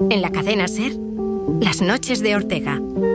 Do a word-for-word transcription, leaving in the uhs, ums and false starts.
En la cadena SER, Las noches de Ortega.